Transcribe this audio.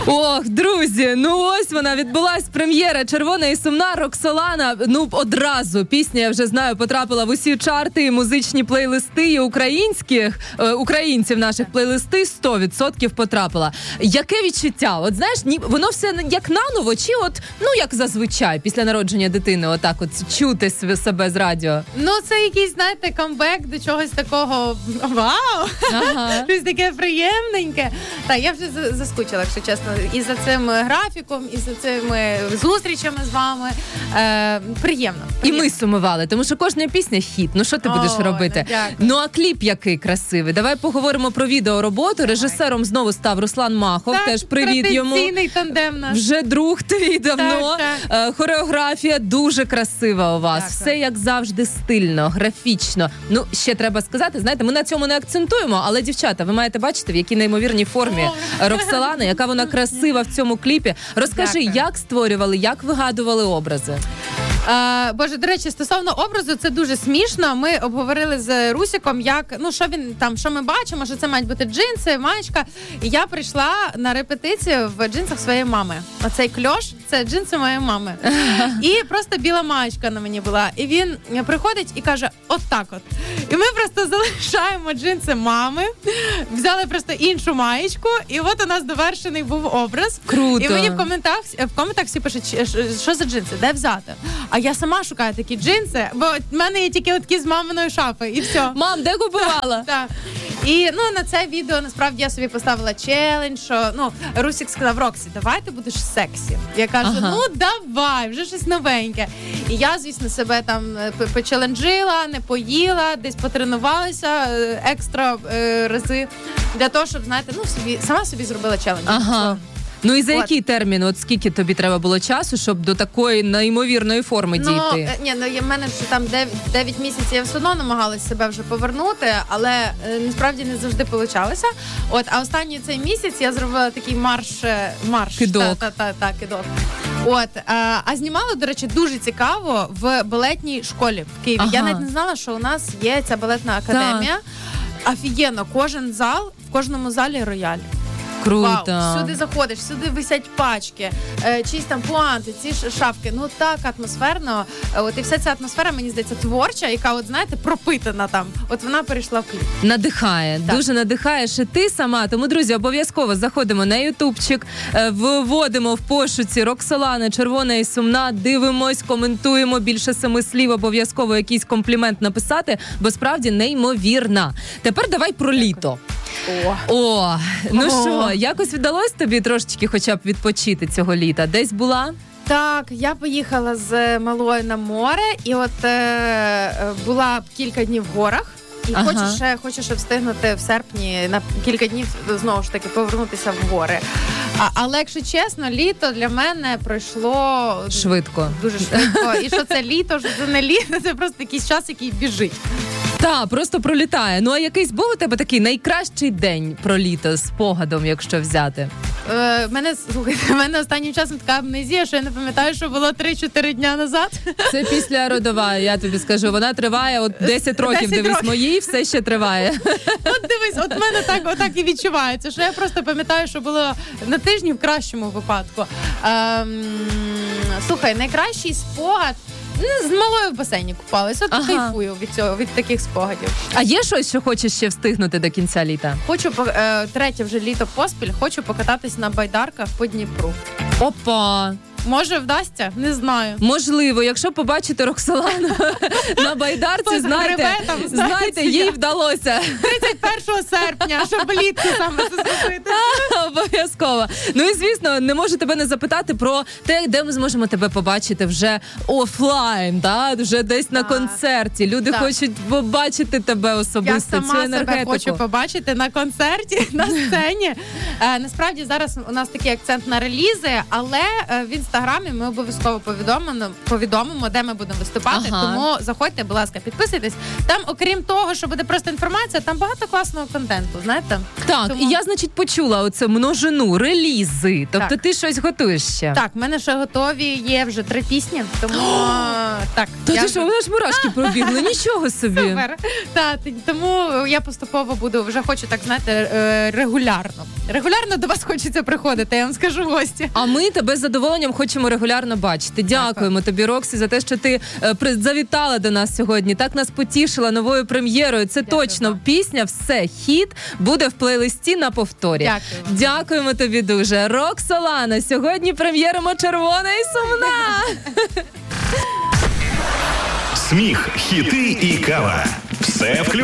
Ох, друзі, ну ось вона, відбулась прем'єра «Червона і сумна», Роксолана. Ну, одразу пісня, я вже знаю, потрапила в усі чарти і музичні плейлисти, і українців наших плейлисти 100% потрапила. Яке відчуття? От знаєш, воно все як наново, чи от, ну, як зазвичай, після народження дитини, отак от чути себе з радіо? Ну, це якийсь, знаєте, камбек до чогось такого, вау! Ага. Щось таке приємненьке. Так, я вже заскучила, якщо чесно, і за цим графіком, і за цими зустрічами з вами. Приємно. І ми сумували, тому що кожна пісня хіт. Ну, що ти будеш робити? Ну, а кліп який красивий. Давай поговоримо про відеороботу. Режисером знову став Руслан Махов. Так, теж привіт йому. Традиційний тандем наш. Вже друг твій давно. Так. Хореографія дуже красива у вас. Так, все, як завжди, стильно, графічно. Ну, ще треба сказати, знаєте, ми на цьому не акцентуємо, але, дівчата, ви маєте бачити, в якій неймовірній формі Роксолана, яка вона красива в цьому кліпі. Розкажи, як створювали, як вигадували образи? Боже, до речі, стосовно образу, це дуже смішно. Ми обговорили з Русіком, що ми бачимо, що це мають бути джинси, маєчка. І я прийшла на репетицію в джинсах своєї мами. Оцей кльош – це джинси моєї мами. І просто біла маєчка на мені була. І він приходить і каже, от так от. І ми просто залишаємо джинси мами, взяли просто іншу маєчку, і от у нас довершений був образ. Круто. І мені в коментах всі пишуть, що за джинси, де взяти? А я сама шукаю такі джинси, бо в мене є тільки такі з маминої шафи, і все. Мам, де купувала? Так. І на це відео насправді я собі поставила челендж, що Русік сказав: Роксі, давай ти будеш сексі. Я кажу, давай, вже щось новеньке. І я, звісно, себе там почеленджила, не поїла, десь потренувалася екстра рази для того, щоб, знаєте, сама собі зробила челендж. Ага. Ну і за який термін? От скільки тобі треба було часу, щоб до такої неймовірної форми дійти? В мене вже там 9 місяців я все одно намагалась себе вже повернути, але насправді не завжди получалося. А останній цей місяць я зробила такий марш. Кидок. Кидок. А знімала, до речі, дуже цікаво в балетній школі в Києві. Я навіть не знала, що у нас є ця балетна академія. Офігенно, в кожному залі рояль. Круто. Вау, всюди заходиш, всюди висять пачки, чиїсь там пуанти, ці шафки. Ну так атмосферно. І вся ця атмосфера, мені здається, творча, яка, знаєте, пропитана там. Вона перейшла в кліп. Надихає, так. Дуже надихаєш і ти сама. Тому, друзі, обов'язково заходимо на ютубчик, вводимо в пошуці Роксолана, «Червона і сумна», дивимось, коментуємо, більше 7 слів, обов'язково якийсь комплімент написати, бо справді неймовірна. Тепер давай про літо. Ну що, якось вдалося тобі трошечки хоча б відпочити цього літа? Десь була? Так, я поїхала з малою на море, і була кілька днів в горах. І хочу ще встигнути в серпні на кілька днів знову ж таки повернутися в гори. Але, якщо чесно, літо для мене пройшло швидко. Дуже швидко. І що це літо, що це не літо, це просто якийсь час, який біжить. Так, просто пролітає. Ну, а якийсь був у тебе такий найкращий день про літо з спогадом, якщо взяти? В мене останнім часом така амнезія, що я не пам'ятаю, що було 3-4 дня назад. Це після родова, я тобі скажу. Вона триває 10 років, дивись, моїй, все ще триває. Дивись, в мене отак і відчувається, що я просто пам'ятаю, що було на тижні в кращому випадку. Слухай, найкращий спогад. З малою в басейні купалась. Кайфую від таких спогадів. А є щось, що хочеш ще встигнути до кінця літа? Хочу, третє вже літо поспіль, хочу покататись на байдарках по Дніпру. Опа! Може, вдасться? Не знаю. Можливо, якщо побачите Роксолану на байдарці, знайте, їй вдалося. 31 серпня, щоб влітку саме це зробити. Обов'язково. Ну і, звісно, не можу тебе не запитати про те, де ми зможемо тебе побачити вже офлайн, вже десь на концерті. Люди хочуть побачити тебе особисто, цю енергетику. Я сама себе хочу побачити на концерті, на сцені. Насправді, зараз у нас такий акцент на релізи, але в Інстаграмі ми обов'язково повідомимо, де ми будемо виступати. Тому заходьте, будь ласка, підписуйтесь. Там, окрім того, що буде просто інформація, там багато класного контенту, знаєте? Так, і я, значить, почула оце множину, релізи. Тобто ти щось готуєш ще? Так, в мене ще готові є вже 3 пісні, тому Так. Ти що, у нас ж мурашки пробігли, нічого собі. Супер. Так, тому я поступово буду, вже хочу, так знаєте, регулярно. Регулярно до вас хочеться приходити, я вам скажу, в гості. А ми тебе з задоволенням хочемо регулярно бачити. Дякуємо тобі, Роксі, за те, що ти завітала до нас сьогодні. Так нас потішила новою прем'єрою. Це точно пісня, все, хіт буде в плейлисті на повторі. Дякуємо тобі дуже. Роксолана, сьогодні прем'єримо «Червона і сумна». Сміх, хіти і кава. Все включно.